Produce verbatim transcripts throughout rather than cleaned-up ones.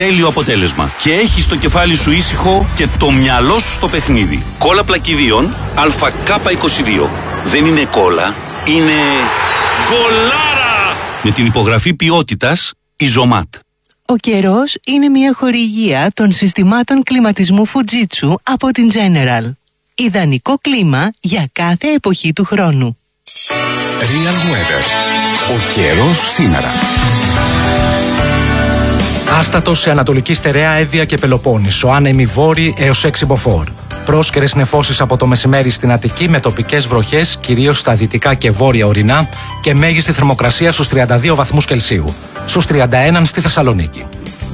τέλειο αποτέλεσμα. Και έχεις το κεφάλι σου ήσυχο και το μυαλό σου στο παιχνίδι. Κόλλα πλακιδίων ΑΚ είκοσι δύο. Δεν είναι κόλλα, είναι κολάρα! Με την υπογραφή ποιότητας Ιζωμάτ. Ο καιρός είναι μια χορηγία των συστημάτων κλιματισμού Fujitsu από την General. Ιδανικό κλίμα για κάθε εποχή του χρόνου. Real Weather. Ο καιρός σήμερα. Άστατος σε Ανατολική Στερεά, Εύβοια και Πελοπόννησο, άνεμοι βόρειοι έως έξι μποφόρ. Πρόσκαιρες νεφώσεις από το μεσημέρι στην Αττική με τοπικές βροχές, κυρίως στα δυτικά και βόρεια ορεινά, και μέγιστη θερμοκρασία στους τριάντα δύο βαθμούς Κελσίου. Στους τριάντα ένα στη Θεσσαλονίκη.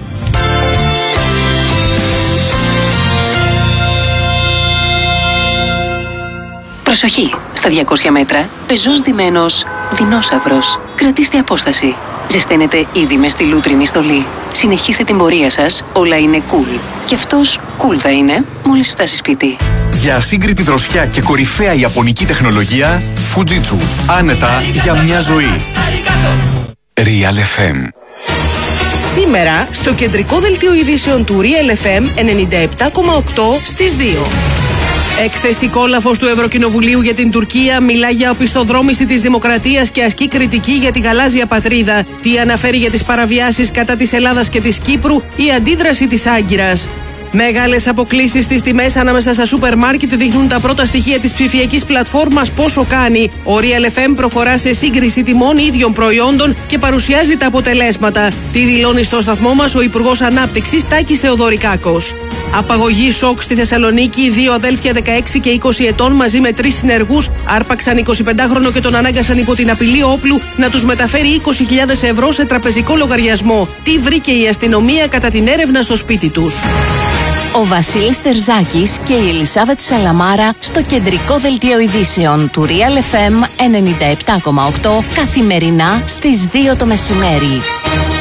Προσοχή! Στα διακόσια μέτρα, πεζός ντυμένος δεινόσαυρος. Κρατήστε απόσταση. Ζεσταίνετε ήδη με στη λούτρινη στολή. Συνεχίστε την πορεία σας, όλα είναι cool. Και αυτός cool θα είναι μόλις φτάσει σπίτι. Για ασύγκριτη δροσιά και κορυφαία ιαπωνική τεχνολογία, Fujitsu. Άνετα για μια ζωή. Real εφ εμ. Σήμερα, στο κεντρικό δελτίο ειδήσεων του Real εφ εμ ενενήντα επτά κόμμα οκτώ στις δύο. Έκθεση κόλαφος του Ευρωκοινοβουλίου για την Τουρκία μιλά για οπισθοδρόμηση της δημοκρατίας και ασκεί κριτική για τη γαλάζια πατρίδα. Τι αναφέρει για τις παραβιάσεις κατά της Ελλάδας και της Κύπρου η αντίδραση της Άγκυρας. Μεγάλες αποκλίσεις στις τιμές ανάμεσα στα σούπερ μάρκετ δείχνουν τα πρώτα στοιχεία της ψηφιακής πλατφόρμας Πόσο Κάνει. Ο Real εφ εμ προχωρά σε σύγκριση τιμών ίδιων προϊόντων και παρουσιάζει τα αποτελέσματα. Τι δηλώνει στο σταθμό μας ο Υπουργός Ανάπτυξης Τάκης Θεοδωρικάκος. Απαγωγή σοκ στη Θεσσαλονίκη. Δύο αδέλφια δεκαέξι και είκοσι ετών μαζί με τρεις συνεργούς άρπαξαν εικοσιπεντάχρονο και τον ανάγκασαν υπό την απειλή όπλου να τους μεταφέρει είκοσι χιλιάδες ευρώ σε τραπεζικό λογαριασμό. Τι βρήκε η αστυνομία κατά την έρευνα στο σπίτι τους. Ο Βασίλης Τερζάκης και η Ελισάβετ Σαλαμάρα στο κεντρικό δελτίο ειδήσεων του Real εφ εμ ενενήντα επτά κόμμα οκτώ καθημερινά στις δύο το μεσημέρι.